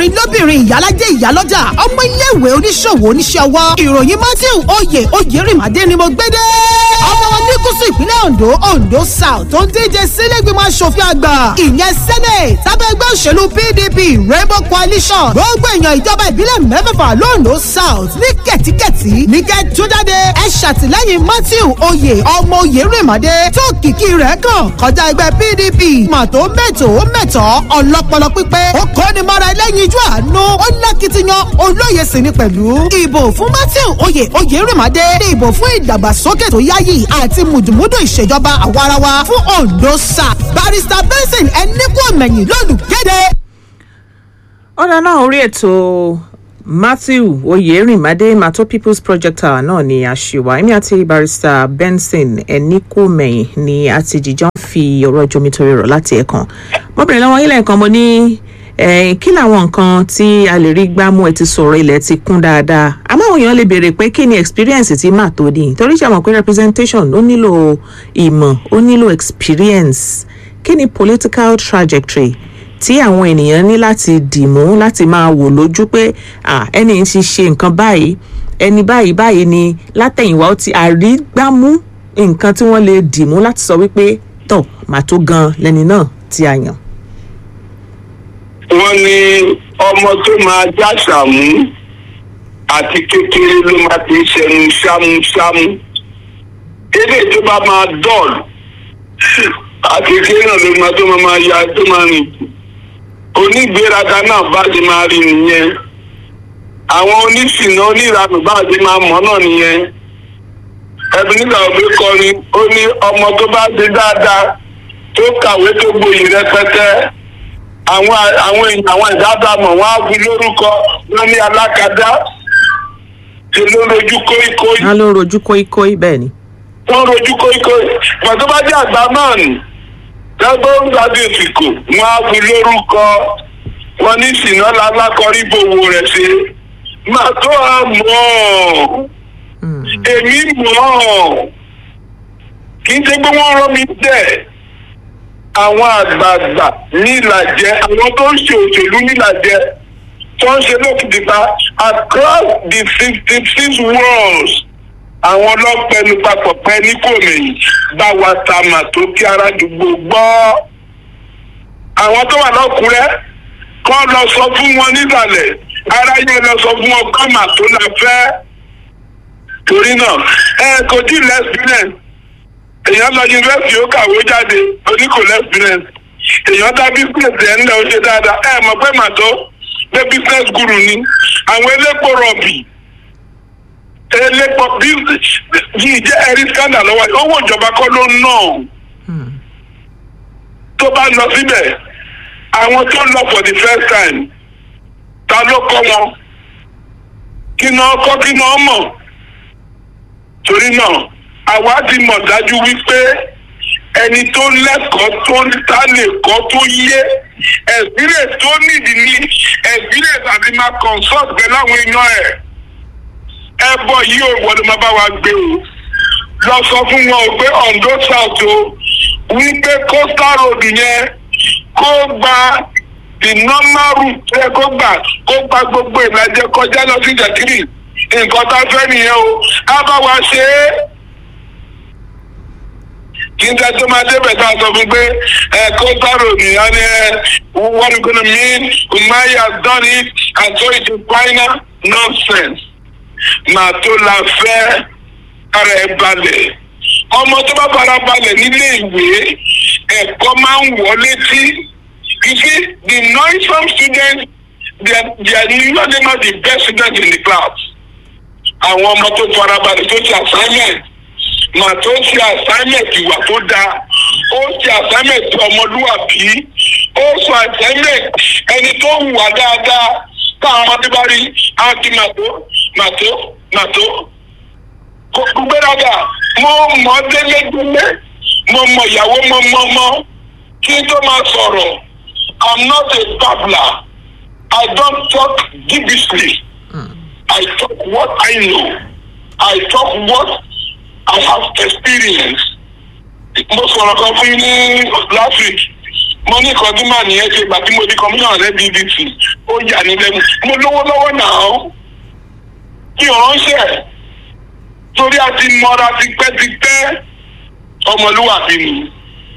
lọ́kùnrin lóbìnrin ìyálàjẹ́ ìyálọ́jà ọmọ iléèwé oníṣòwò oníṣẹ́ ọwọ́ ìròyìn Matthew Oyèrìmádé ni mo gbé dé. ọmọ wọn ní gúúsù ìpínlẹ̀ Ondo South tó ń díje sílẹ̀gbìmọ̀ aṣòfin àgbà ìyẹn Senate tábẹ́ ẹgbẹ́ òṣèlú PDP Rainbow Coalition gbogbo èèyàn ìjọba ìbílẹ̀ mẹ́fẹ̀fà l'Ondo South ní kẹ̀tíkẹ̀tí ní kẹ́tù jáde ẹ ṣàtìlẹ́yìn Matthew ọmọ Oyèrìmádé tó kìkì rẹ̀ kàn kọjá ẹgbẹ́ PDP màtó mẹ́tọ́ ọlọ́pọlọ pípé ó kọ́ni mọ́ra ẹlẹ́yin ijó àánú ó lákìtìyàn olóye sì ni pẹ̀lú ìbò fún Matthew Oyèrìmádé ní ìbò fún ìdàgbàsókè tó yáyì àti mùdùmúdù ìṣèjọba àwarawa fún Ondo South Barrister Benson Ẹnikúọ̀mẹ̀yìn lólùkéde. ọ̀nà náà orí ètò Matthew Oyèrìmádé Mato People's Project náà ni àṣìwà èmi àti Barrister Benson Ẹnikúọ̀mẹ̀yìn ni a ti jíjọ́ fi ọ̀rọ̀ jomitoro rọ̀ láti ẹ̀kan mọ́bìnrin lọ́wọ́ ilẹ̀ nǹkan mo ní kí làwọn nǹkan tí a lè rí gbámú ẹ ti sọ̀rọ̀ ilẹ̀ ti kún dáadáa àmọ́ àwọn èèyàn lè béèrè pé kí ni experience tí mà tó ní torí ṣe àmọ̀ pé representation ó nílò ìmọ̀ ó nílò experience kí ni political trajectory tí àwọn ènìyàn ní láti dìmú láti máa wò lójú pé ẹni tí ṣe nǹkan báyìí ẹni báyìí ni látẹ̀yìnwá ó ti àrígbámú nǹkan tí wọ́n lè dìmú láti sọ wípé tọ̀ mà tó gan lẹ́ni náà tí a yàn. wọ́n ní ọmọ tó máa jáṣàmú àti kékeré ló máa ti ṣẹnu ṣámúṣámú kéde tó bá máa dọ́ọ̀lù àti kékeré náà ló máa tó máa ya tó máa rìn onígbéraga náà bá ti máa rí nìyẹn àwọn oníṣìnà oníranù bá ti máa mọ̀ náà nìyẹn ẹbí nígbà òbí kọrin ó ní ọmọ tó bá ti dáadáa tó kàwé tó gboyè rẹpẹtẹ àwọn ìdádàmọ̀ wọn á fi lórúkọ wọn ní alákadá tí ló rojú kóíkóí. wọn ló rojú kóíkóí bẹ́ẹ̀ ni. wọn rojú kóíkóí ìgbà tó bá jẹ́ àgbà náà nì lẹ́gbẹ́ ń gbádùn ìsìnkú wọn á fi lórúkọ wọn ní ìsìnà lálákọrí bòwò rẹ̀ ṣe máa tó àmọ́ èmi mọ̀ kì í ṣe pé wọ́n rán mi bẹ́ẹ̀ àwọn àgbààgbà nílàjẹ àwọn tó ń ṣe òṣèlú nílàjẹ tó ń ṣe lókìtìpa across the 56 worlds àwọn ọlọ́pẹ̀lú papọ̀ pẹ́ ní kòmẹ̀yìn bá wa ta mà tó kí ara dùgbò gbọ́ àwọn tó wà lọ́kùnrẹ́ kọ́ lọ sọ fún wọn nísàlẹ̀ ara yẹn lọ sọ fún wọn kọ́ mà tó la fẹ́ torí náà kò tí lẹ́sìnẹ̀ èèyàn lọ yunifásitì ó kàwé jáde oníkò lẹ́sìnẹ̀ èèyàn dá bísíǹsì ẹ̀ ńlẹ̀ ó ṣe dáadáa mọ̀ pé màtó pé business guru ni àwọn elépo rọ̀bì elépo yìí jẹ́ ẹ̀rí scandal lọ́wọ́ owó ìjọba kọ́ ló ń ná tó bá lọ síbẹ̀ àwọn tó lọ for the first time ta ló kọ́ wọn kí náà kọ́ kí náà mọ̀ torí náà àwa ti mọ̀ dájú wípé ẹni tó lẹ́kọ̀ọ́ tó ń ta lè kọ́ tó yé ẹ̀sìrè tó nídìí ní ẹ̀sìrè àti máa consult pẹ̀lú àwọn èèyàn ẹ̀ ẹbọ yìí ò gbọ́dọ̀ máa bá wa gbé o lọ sọ fún wọn o pé Ondo South o wípé coastal road yẹn kó gba the normal route ẹ kó gba gbogbo Ìlàjẹ kọjá lọ sí Ìjẹ̀kírì nǹkan tá a fẹ́ nìyẹn o á bá wa ṣe é kí n tẹ́ tó máa débẹ̀ tá a sọ fún pé coastal road nìyẹn ni what you gonna mean Umahi has done it and so it is final nonsense màá tó la fẹ́ ara ẹ̀ balẹ̀ ọmọ tó bá fara balẹ̀ nílé ìwé ẹ̀kọ́ máa ń wọ̀ létí you see the noisome students they are usually not the best students in the class àwọn ọmọ tó fara balẹ̀ tó ṣe assignment màá tó ṣe assignment ìwà tó dáa ó ṣe assignment ọmọlúwàbí ó ṣe assignment ẹni tó hùwà dáadáa táwọn ọmọdé bá rí àwọn ti màtó kò gbéraga mo mọ délédélé mo mọ ìyàwó mọ kí n tó máa sọ̀rọ̀ I'm not a babbler I don't talk gibbishly I talk what I know I talk what I have experienced mo sọ̀rọ̀ kan fún yín ní last week mo ní kan tí màá nìyẹn ṣe gbà tí mo di commissioner rẹ BBC ó yà ní lẹ́nu mo lówó lọ́wọ́ náà kí ọ̀ránṣẹ́ torí a ti mọra tipẹ́tipẹ́ ọmọlúwàbí ni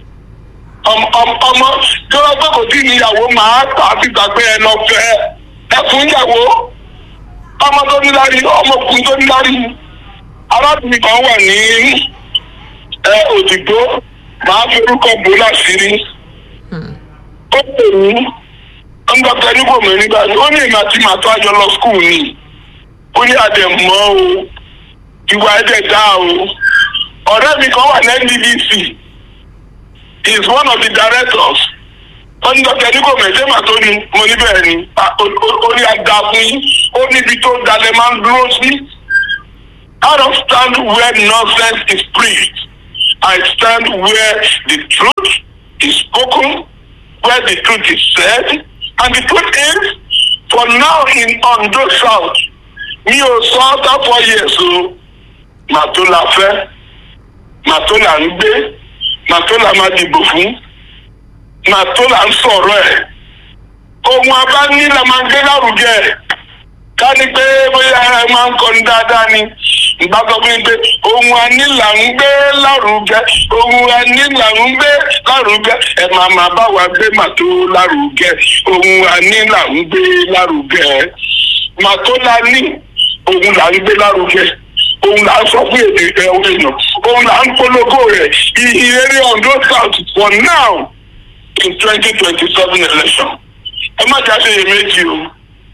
ọmọ tí wọ́n gbọ́ kò tí níyàwó máa tà á síta pé ẹ lọ fẹ́ ẹ fún ìyàwó ọmọ tó ní lárí ọmọkùnrin tó ní lárí arábìnrin kan wà ní Òdìgbò máa fi orúkọ bò láṣìírí ó pè mí ń dọ́kítà nígbò mi nígbà tí ó ní ìmọ̀ àti màtó àjọ lọ skul ni ó ní àdẹ̀mọ́ o ìwà ẹ̀dẹ̀ dá o ọ̀rẹ́ mi kan wà ní NDDC is one of the directors ó ní dọ́kítà nígbò mi ẹ̀jẹ̀ màtó ni mo ní bẹ́ẹ̀ ni ó ní àdá fún yín ó níbi tó dalẹ̀ máa ń dúró sí. I don't stand where nonsense is preached. I stand where the truth is spoken, where the truth is said, and the truth is, for now in Ondo South, mi ò sọ after 4 years o, màtó la fẹ́, màtó la ń gbé, màtó la máa dìbò fún, màtó la ń sọ̀rọ̀ ẹ̀. Ohun abáni la máa ń gbé lárugẹ. Ká ní pé bóyá ẹ máa ń kọni dáadáa ni. Ìgbà sọ fún mi pé ohun àní là ń gbé lárugẹ, ohun àní là ń gbé lárugẹ, ẹ máa bá wa gbé màtó lárugẹ, ohun àní là ń gbé lárugẹ. Màtó la ní ohun là ń gbé lárugẹ, ohun là ń sọ fún èdè èèyàn, ohun là ń polówó rẹ̀, ìrírí Ondo South for now in 2027 election. Ẹ má jà ṣe iyèméjì o.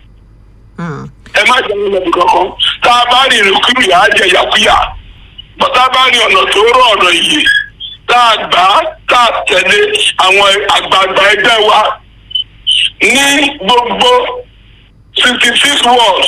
Ẹ má jẹ́ ọlọ́dún kankan tá a bá rí ìrìnkúrì á jẹ yàkúyà bọ́tá bá rí ọ̀nà tó rọ̀ ọ̀nà yìí tá a gbà á tá a tẹ̀lé àwọn àgbààgbà ẹgbẹ́ wa ní gbogbo 66 wards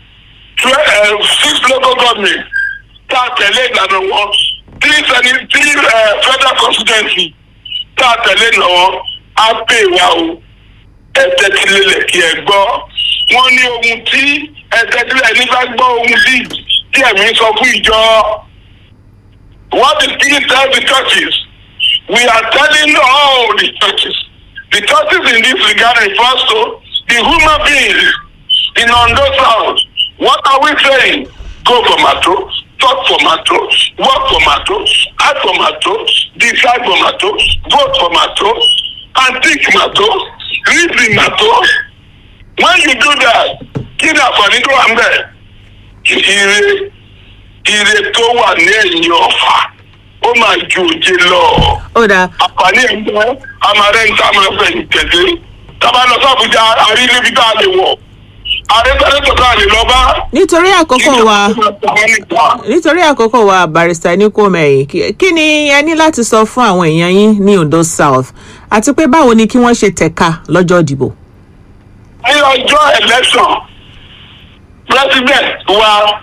6 local government tá a tẹ̀lé ìlànà wọn 3 federal constituency tá a tẹ̀lé ìlànà wọn á pè wá o ẹ tẹ́tí lélẹ̀ kí ẹ gbọ́. Wọ́n ní ohun tí ẹ̀ẹ́dẹ́gbẹ̀rẹ̀ nígbà gbọ́ ohun tí ẹ̀mí sọ fún ìjọ. What the king tell the churches? We are telling all the churches. The churches in this regard refers to the human beings in Ondo South. What are we saying? Go for Mato, talk for Mato, work for Mato, act for Mato, decide for Mato, vote for Mato, and think Mato, reason Mato. When you do that, kí ni àǹfààní tó wà ń bẹ̀? Ire tó wà ní ẹ̀yìn ọ̀fà, ó máa ju òjé lọ. Ó dáa. Àǹfààní ẹ̀ ń bẹ́, a máa rẹ́ ń tá máa fẹ̀ ní tẹ̀lé. Tábà lọ sọ́ọ̀bùjá àrí níbi tá a lè wọ̀. Àrẹ́sẹ̀lẹ́sọ̀ tá a lè lọ bá. Nítorí àkókò wa Barrister Nikumehin, kí ni ẹ ní láti sọ fún àwọn èèyàn yín ní Ondo South àti pé báwo ni kí wọ́n ṣe tẹ̀ka lọ́jọ́ ìdìbò? Ní ọjọ́ election president wa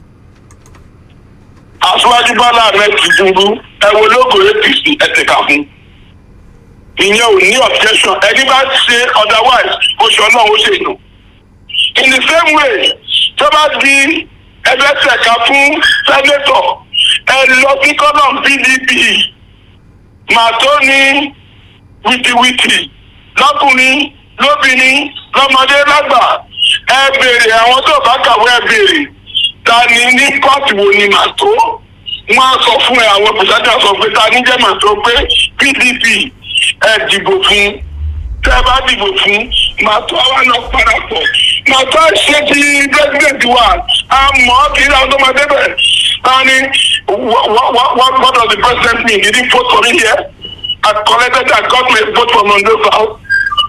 Aṣíwájú Bọ́lá Ahmed Tinubu ẹ wo lógo APC ẹ̀tẹ̀ka fún ìyẹn ò ní objection ẹni bá ṣe otherwise oṣù náà ó ṣe nù. In the same way tó bá di ẹgbẹ́ tẹ̀ka fún senator ẹ lọ sí column PDP màtó ní wìtìwìtì lọ́kùnrin lóbìnrin lọ́mọdé lágbà ẹ béèrè àwọn tó bá kàwé ẹ béèrè ta ni ní pọ́ọ̀tù wo ni màtó wọ́n á sọ fún ẹ àwọn pèsèjà sọ pé ta ni jẹ́ màtó pé PDP ẹ dìbò fún tẹ́ bá dìbò fún màtó àwa náà parapọ̀ màtó ṣe ti president wa a mọ̀ kí ní àwọn tó máa débẹ̀ ta ni what does the president mean did he vote for me here I collected I got my vote from Ondo South.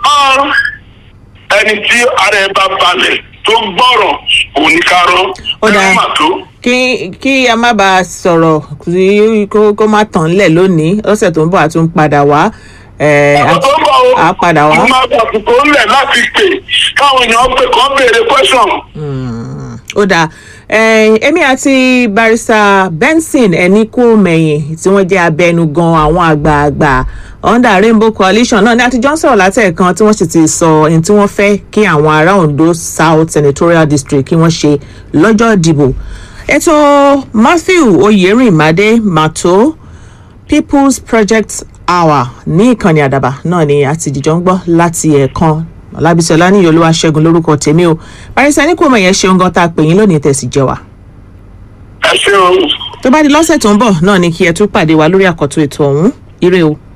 Ẹni tí ara ẹ bá balẹ̀ tó gbọ́rọ̀ òníkarọ́ ẹ má tó. Kí a má bàa sọ̀rọ̀ kó má tàn lẹ̀ lónìí ọ̀sẹ̀ tó ń bọ̀ àtún padà wá. A padà wá. Mo máa gbàgbọ́ tó ń lẹ̀ láti pè káwọn èèyàn pè kọ́ béèrè question. Ó dáa. Èmi àti Barrister Benson Nikumehin tí wọ́n jẹ́ abẹnugan àwọn àgbààgbà under Rainbow Coalition náà ní àtijọ́ ń sọ̀rọ̀ látẹ̀ẹ̀kan tí wọ́n sì ti sọ ohun tí wọ́n fẹ́ kí àwọn ará Ondo South Senatorial District kí wọ́n ṣe lọ́jọ́ ìdìbò. Ètò Matthew Oyerinmade Mato People's Project hour ní ìkànnì àdàbà náà ni àti ìdìjọ́ ń gbọ́ láti ẹ̀ẹ̀kan Ọlábísọ́lá ní Olúwaṣẹ́gun lórúkọ tèmi o Barrister Ẹníkúmẹ̀yìn ẹ ṣeun gan tá a pè yín lónìí tẹ̀sí jẹ́ wa. ẹ ṣé o. tó bá di lọ́sẹ̀ tó ń bọ̀ náà ni kí ẹ tún pàdé wa lórí àkọ́tún ètò ọ̀hún ire o.